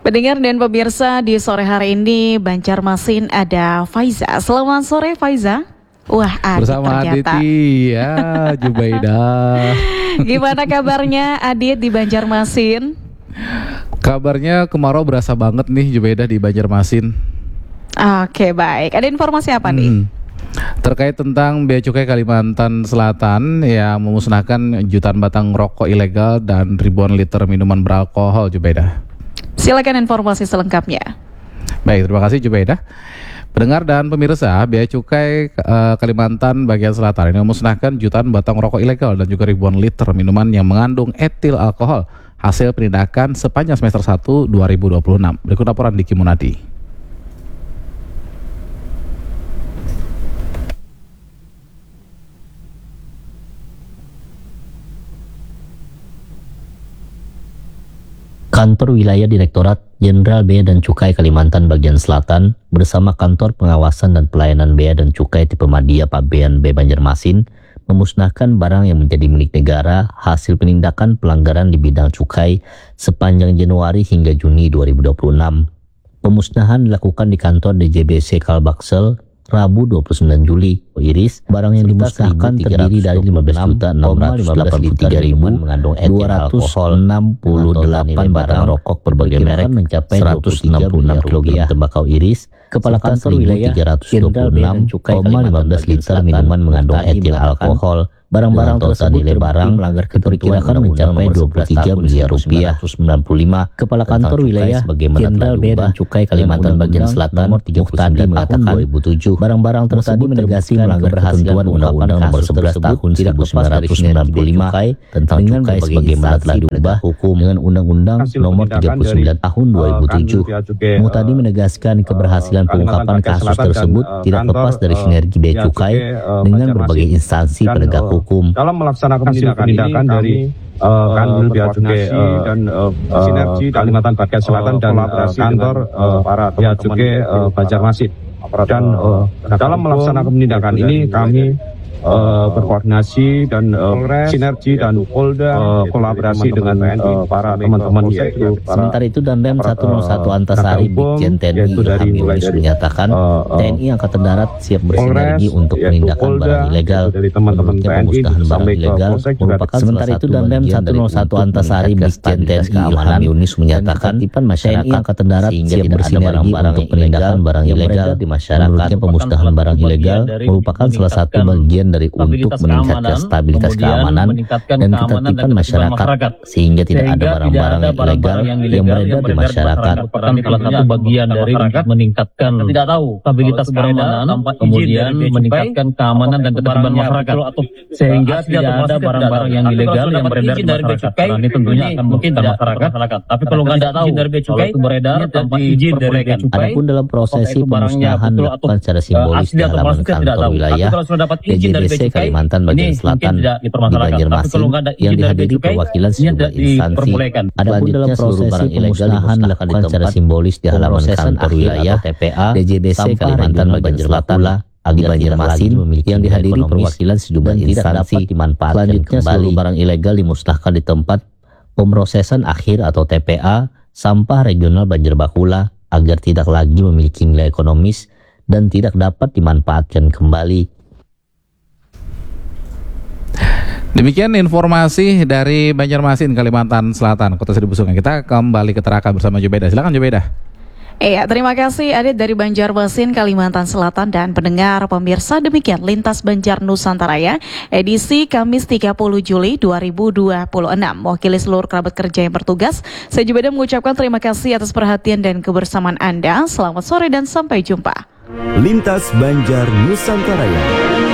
Pendengar dan pemirsa, di sore hari ini Banjarmasin ada Faiza. Selamat sore Faiza. Wah, Adit bersama ternyata. Aditi ya, Jubaidah. Gimana kabarnya Adit di Banjarmasin? Kabarnya kemarau berasa banget nih Jubaidah di Banjarmasin. Oke, baik. Ada informasi apa nih? Terkait tentang Bea Cukai Kalimantan Selatan yang memusnahkan jutaan batang rokok ilegal dan ribuan liter minuman beralkohol, Jubaidah. Silakan informasi selengkapnya. Baik, terima kasih Jubaidah. Pendengar dan pemirsa, Bea Cukai Kalimantan bagian selatan ini memusnahkan jutaan batang rokok ilegal dan juga ribuan liter minuman yang mengandung etil alkohol hasil penindakan sepanjang semester 1 2026. Berikut laporan Diki Munadi. Kantor Wilayah Direktorat Jenderal Bea dan Cukai Kalimantan Bagian Selatan bersama Kantor Pengawasan dan Pelayanan Bea dan Cukai Tipe Madya Pabean B Banjarmasin memusnahkan barang yang menjadi milik negara hasil penindakan pelanggaran di bidang cukai sepanjang Januari hingga Juni 2026. Pemusnahan dilakukan di kantor DJBC Kalbaksel Rabu 29 Juli. Iris, barang yang dimusnahkan terdiri dari 15.683.268 barang rokok berbagai merek mencapai 166 kg tembakau iris, kepala kantor wilayah 326,15 liter minuman mengandung etil alkohol. Barang-barang tersebut nilai barang melanggar diperkirakan mencapai 23 miliar rupiah. 95 Kepala Kantor Wilayah Jenderal Bea dan Cukai Kalimantan Bagian Selatan Muhtadi mengatakan 2007 barang-barang tersebut menegaskan melanggar ketentuan Undang-Undang Nomor 11 Tahun 1995 tentang cukai sebagaimana telah diubah hukum dengan Undang-Undang Nomor 39 Tahun 2007. Muhtadi menegaskan keberhasilan pengungkapan kasus tersebut tidak lepas dari sinergi bea cukai dengan berbagai instansi penegak hukum. Dalam melaksanakan penindakan dari Kanwil Bea Cukai dan Sinergi Kalimantan Bagian Selatan dan kantor para Bea Cukai Banjarmasin. Dan dalam melaksanakan penindakan ini kami berkoordinasi dan sinergi dan kolaborasi dengan para teman-teman yaitu sementara itu Danrem 101 Antasari Brigjen TNI Ilham Yunis menyatakan TNI Angkatan Darat siap bersinergi untuk penindakan barang ilegal. Menurutnya pemusnahan barang ilegal merupakan sementara itu Danrem 101 Antasari Brigjen TNI Ilham Yunis menyatakan TNI Angkatan Darat siap bersinergi untuk penindakan barang ilegal di masyarakat. Menurutnya pemusnahan barang ilegal merupakan salah satu bagian dari untuk meningkatkan stabilitas keamanan dan ketertiban masyarakat sehingga tidak ada barang-barang ilegal yang beredar di masyarakat. Merupakan salah satu bagian dari meningkatkan stabilitas keamanan, kemudian meningkatkan keamanan dan ketertiban masyarakat sehingga tidak ada barang-barang yang ilegal yang beredar di masyarakat. Nah, ini tentunya akan merugikan masyarakat. Tapi kalau nggak tahu kalau itu beredar tanpa izin dari bea cukai, adapun dalam prosesi pemusnahan dilakukan secara simbolis di halaman kantor wilayah DJBC Kalimantan Bagian Selatan di Banjarmasin yang dihadiri perwakilan sejumlah instansi. Adapun dalam proses pemusnahan dilakukan secara simbolis di halaman kantor wilayah DJBC Kalimantan Bagian Selatan di Banjarmasin yang dihadiri perwakilan sejumlah instansi. Selanjutnya seluruh barang ilegal dimusnahkan di tempat pemrosesan akhir atau TPA sampah regional Banjarbakula agar tidak lagi memiliki nilai ekonomis dan tidak dapat dimanfaatkan kembali. Demikian informasi dari Banjarmasin, Kalimantan Selatan, Kota Seribu Sungai. Kita kembali ke Tarakan bersama Jubaidah. Silakan Jubaidah. Iya, terima kasih Adit dari Banjarmasin, Kalimantan Selatan. Dan pendengar pemirsa, demikian Lintas Banjar Nusantara edisi Kamis 30 Juli 2026. Mewakili seluruh kerabat kerja yang bertugas, saya Jubaidah mengucapkan terima kasih atas perhatian dan kebersamaan Anda. Selamat sore dan sampai jumpa. Lintas Banjar Nusantara.